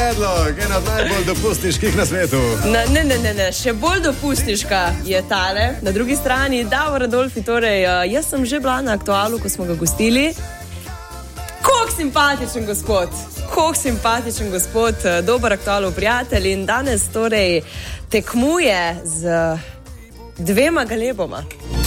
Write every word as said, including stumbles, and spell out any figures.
predlog, ena od najbolj dopustniških na svetu. Na, ne, ne, ne, ne, še bolj dopustniška je tale. Na drugi strani Davor Adolfi, torej jaz sem že bila na Aktualu, ko smo ga gostili. Koliko simpatičen gospod, koliko simpatičen gospod, dober Aktualov prijatelj in danes torej tekmuje z dvema galeboma.